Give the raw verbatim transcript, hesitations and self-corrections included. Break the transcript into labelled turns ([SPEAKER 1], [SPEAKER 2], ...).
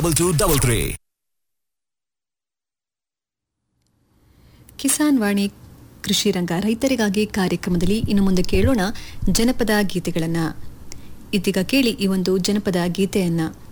[SPEAKER 1] Double two double three.
[SPEAKER 2] Kisan Vani ಕೃಷಿ ರಂಗ ರೈತರಿಗಾಗಿ ಕಾರ್ಯಕ್ರಮದಲ್ಲಿ ಇನ್ನು ಮುಂದೆ ಕೇಳೋಣ ಜನಪದ ಗೀತೆಗಳನ್ನ. ಇದೀಗ ಕೇಳಿ ಈ ಒಂದು ಜನಪದ ಗೀತೆಯನ್ನ.